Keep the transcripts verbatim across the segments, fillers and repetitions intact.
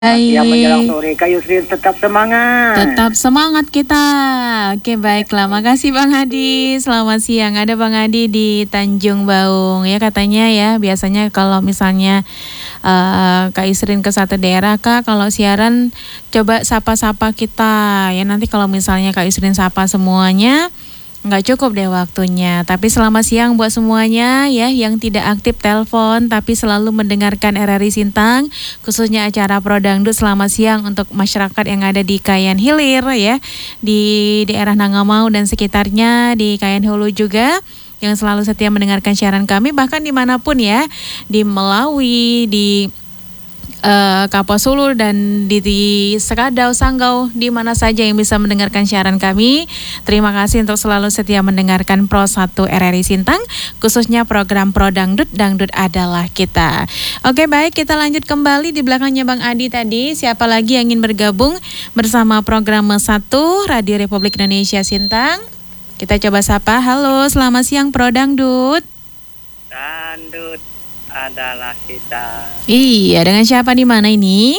Siang menjelang Baik, sore, Kak Yusrin tetap semangat. tetap semangat kita. Oke, baiklah. Makasih Bang Hadi. Selamat siang. Ada Bang Hadi di Tanjung Baung. Ya katanya ya, biasanya kalau misalnya eh, Kak Isrin ke satu daerah, Kak, kalau siaran coba sapa-sapa kita. Ya nanti kalau misalnya Kak Isrin sapa semuanya, nggak cukup deh waktunya. Tapi selamat siang buat semuanya ya yang tidak aktif telepon tapi selalu mendengarkan R R I Sintang, khususnya acara Pro Dangdut. Selamat siang untuk masyarakat yang ada di Kayan Hilir ya, di daerah Nangamau dan sekitarnya, di Kayan Hulu juga yang selalu setia mendengarkan siaran kami, bahkan dimanapun ya, di Melawi, di eh, Kaposulu dan di, di Sekadau, Sanggau, di mana saja yang bisa mendengarkan siaran kami. Terima kasih untuk selalu setia mendengarkan Pro satu R R I Sintang, khususnya program Pro Dangdut, Dangdut adalah kita. Oke, baik, kita lanjut kembali di belakangnya Bang Adi tadi. Siapa lagi yang ingin bergabung bersama program satu Radio Republik Indonesia Sintang? Kita coba sapa. Halo, selamat siang Pro Dangdut. Dangdut adalah kita. Iya, dengan siapa di mana ini?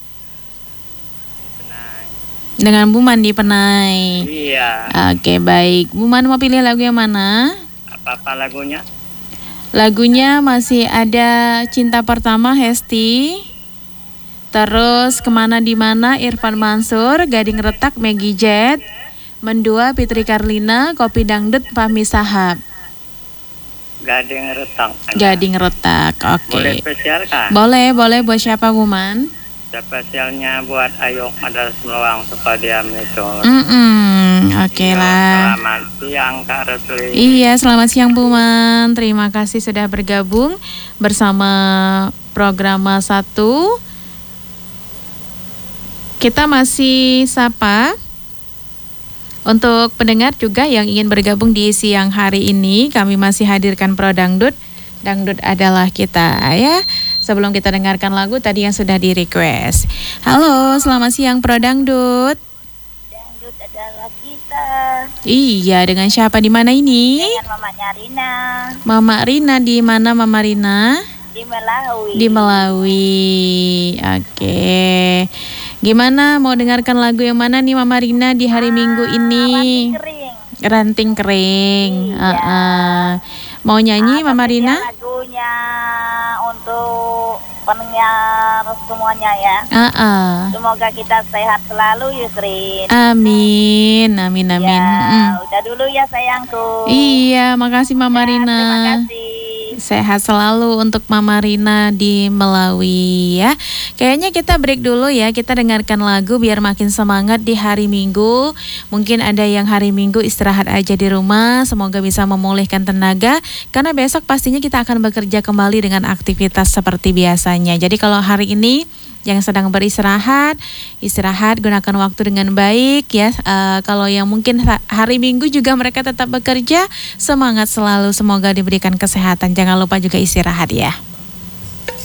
Tenang. Dengan Bu Man di Penai. Iya. Oke, baik. Bu Man mau pilih lagu yang mana? Apa-apa lagunya? Lagunya masih ada Cinta Pertama Hesti. Terus Kemana di Mana Irfan Mansur, Gading Retak Meggy Jet, Mendua Fitri Karlina, Kopi Dangdut Fahmi Sahab. Gading Retang. Gading Retak. Oke. Boleh spesial kan? Boleh, boleh buat siapa Bu Man? Spesialnya buat Ayok adalah Meluang supaya dia menyusul. Mm-mm, Oke lah. Selamat siang Kak Rusli. Iya, selamat siang Bu Man. Terima kasih sudah bergabung bersama program satu. Kita masih sapa untuk pendengar juga yang ingin bergabung di siang hari ini. Kami masih hadirkan Pro Dangdut, Dangdut adalah kita ya. Sebelum kita dengarkan lagu tadi yang sudah di request. Halo, selamat siang Pro Dangdut. Dangdut adalah kita. Iya, dengan siapa di mana ini? Dengan mamanya Rina Mama Rina di mana Mama Rina? di Melawi. Di Melawi. Oke. Gimana mau dengarkan lagu yang mana nih Mama Rina di hari Minggu ini? Ranting kering. Ranting Kering. Iya. Uh-uh. Mau nyanyi Ah, Mama tapi Rina? ya lagunya untuk pendengar semuanya ya. Uh-uh. Semoga kita sehat selalu Yusrin. Amin, amin, amin. Ya, Mm. udah dulu ya sayangku. Iya, makasih Mama Ya, Rina. terima kasih. Sehat selalu untuk Mama Rina di Melawi ya. Kayaknya kita break dulu ya. Kita dengarkan lagu biar makin semangat di hari Minggu. Mungkin ada yang hari Minggu istirahat aja di rumah. Semoga bisa memulihkan tenaga. Karena besok pastinya kita akan bekerja kembali dengan aktivitas seperti biasanya. Jadi kalau hari ini yang sedang beristirahat, istirahat, gunakan waktu dengan baik ya. Uh, kalau yang mungkin hari Minggu juga mereka tetap bekerja, semangat selalu, semoga diberikan kesehatan. Jangan lupa juga istirahat ya.